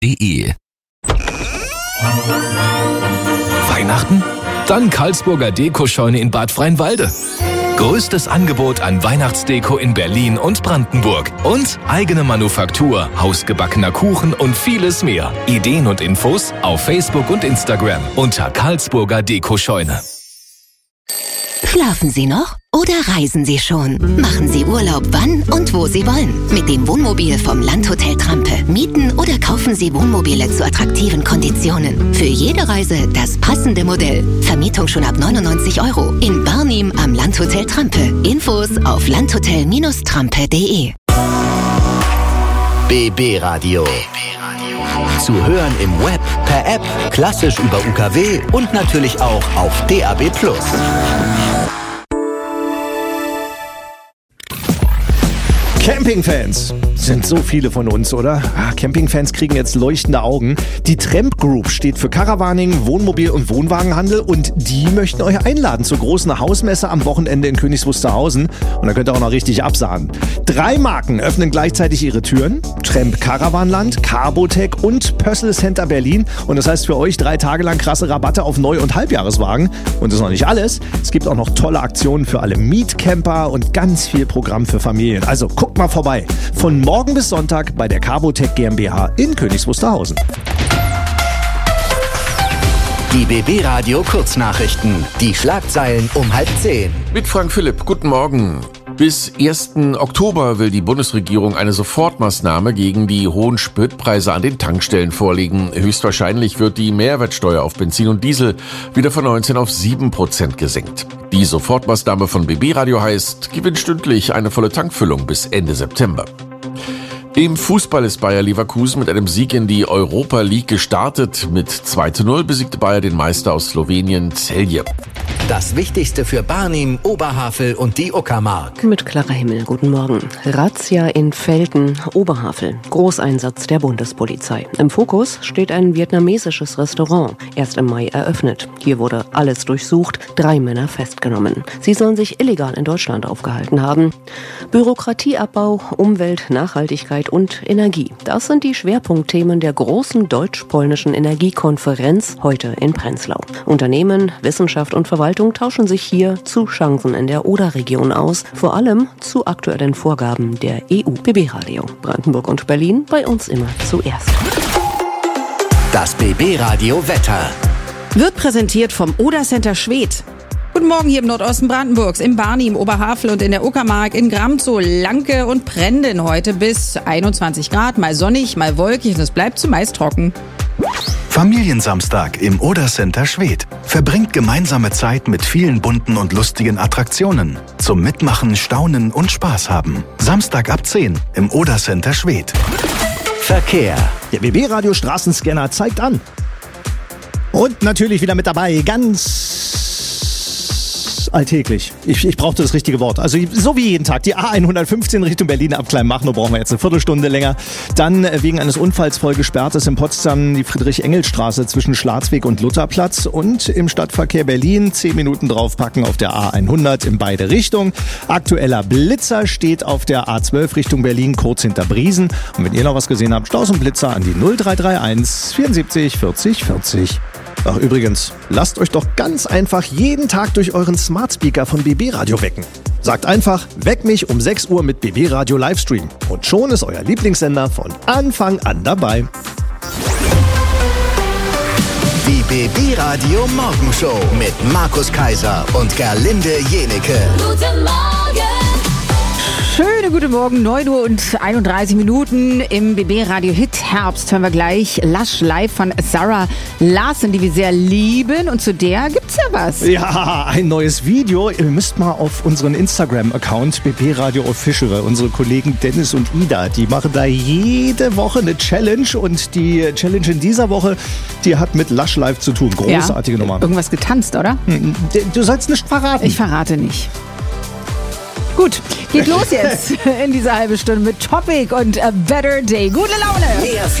karlsburger-deko.de. Weihnachten? Dann Karlsburger Deko-Scheune in Bad Freienwalde. Größtes Angebot an Weihnachtsdeko in Berlin und Brandenburg. Und eigene Manufaktur, hausgebackener Kuchen und vieles mehr. Ideen und Infos auf Facebook und Instagram unter Karlsburger Deko-Scheune. Schlafen Sie noch oder reisen Sie schon? Machen Sie Urlaub, wann und wo Sie wollen. Mit dem Wohnmobil vom Landhotel Trampe. Mieten oder kaufen Sie Wohnmobile zu attraktiven Konditionen. Für jede Reise das passende Modell. Vermietung schon ab 99 € in Barnim am Landhotel Trampe. Infos auf landhotel-trampe.de. BB Radio. Zu hören im Web, per App, klassisch über UKW und natürlich auch auf DAB+. Campingfans sind so viele von uns, oder? Campingfans kriegen jetzt leuchtende Augen. Die Tramp Group steht für Caravaning, Wohnmobil- und Wohnwagenhandel und die möchten euch einladen zur großen Hausmesse am Wochenende in Königs Wusterhausen. Und da könnt ihr auch noch richtig absahnen. 3 Marken öffnen gleichzeitig ihre Türen. Tramp Caravanland, Carbotec und Pössl Center Berlin. Und das heißt für euch 3 Tage lang krasse Rabatte auf Neu- und Halbjahreswagen. Und das ist noch nicht alles. Es gibt auch noch tolle Aktionen für alle Mietcamper und ganz viel Programm für Familien. Also guckt mal vorbei. Von morgen bis Sonntag bei der Carbotec GmbH in Königs Wusterhausen. Die BB Radio Kurznachrichten. Die Schlagzeilen um 9:30. Mit Frank Philipp, guten Morgen. Bis 1. Oktober will die Bundesregierung eine Sofortmaßnahme gegen die hohen Spritpreise an den Tankstellen vorlegen. Höchstwahrscheinlich wird die Mehrwertsteuer auf Benzin und Diesel wieder von 19 auf 7% gesenkt. Die Sofortmaßnahme von BB Radio heißt, gewinnt stündlich eine volle Tankfüllung bis Ende September. Im Fußball ist Bayer Leverkusen mit einem Sieg in die Europa League gestartet. Mit 2:0 besiegte Bayer den Meister aus Slowenien Celje. Das Wichtigste für Barnim, Oberhavel und die Uckermark. Mit Clara Himmel, guten Morgen. Razzia in Velten, Oberhavel. Großeinsatz der Bundespolizei. Im Fokus steht ein vietnamesisches Restaurant, erst im Mai eröffnet. Hier wurde alles durchsucht, 3 Männer festgenommen. Sie sollen sich illegal in Deutschland aufgehalten haben. Bürokratieabbau, Umwelt, Nachhaltigkeit und Energie. Das sind die Schwerpunktthemen der großen deutsch-polnischen Energiekonferenz heute in Prenzlau. Unternehmen, Wissenschaft und Verwaltung tauschen sich hier zu Chancen in der Oder-Region aus, vor allem zu aktuellen Vorgaben der EU. BB Radio, Brandenburg und Berlin, bei uns immer zuerst. Das BB Radio Wetter. Wird präsentiert vom Oder Center Schwedt. Guten Morgen hier im Nordosten Brandenburgs, im Barnim, Oberhavel und in der Uckermark, in Gramzow, Lanke und Prenden heute bis 21 Grad, mal sonnig, mal wolkig und es bleibt zumeist trocken. Familiensamstag im Oder Center Schwedt. Verbringt gemeinsame Zeit mit vielen bunten und lustigen Attraktionen. Zum Mitmachen, Staunen und Spaß haben. Samstag ab 10 im Oder Center Schwedt. Verkehr. Der BB Radio Straßenscanner zeigt an. Und natürlich wieder mit dabei, ganz alltäglich. Ich brauchte das richtige Wort. Also so wie jeden Tag. Die A115 Richtung Berlin ab Kleinmachnow brauchen wir jetzt eine Viertelstunde länger. Dann wegen eines Unfalls voll gesperrt ist in Potsdam die Friedrich-Engels-Straße zwischen Schlarzweg und Lutherplatz. Und im Stadtverkehr Berlin 10 Minuten draufpacken auf der A100 in beide Richtungen. Aktueller Blitzer steht auf der A12 Richtung Berlin, kurz hinter Briesen. Und wenn ihr noch was gesehen habt, Staus und Blitzer an die 0331 74 40 40. Ach übrigens, lasst euch doch ganz einfach jeden Tag durch euren Smart Speaker von BB Radio wecken. Sagt einfach, weck mich um 6 Uhr mit BB Radio Livestream. Und schon ist euer Lieblingssender von Anfang an dabei. Die BB Radio Morgenshow mit Markus Kaiser und Gerlinde Jenecke. Guten Morgen! Schöne guten Morgen, 9 Uhr und 31 Minuten im BB Radio Hit Herbst. Hören wir gleich Lush live von Sarah Larsen, die wir sehr lieben. Und zu der gibt's ja was. Ja, ein neues Video. Ihr müsst mal auf unseren Instagram-Account BB Radio Official, unsere Kollegen Dennis und Ida, die machen da jede Woche eine Challenge. Und die Challenge in dieser Woche, die hat mit Lush live zu tun. Großartige Nummer. Irgendwas getanzt, oder? Du sollst nicht verraten. Ich verrate nicht. Gut, geht los jetzt in dieser halben Stunde mit Topic und A Better Day. Gute Laune! Mehr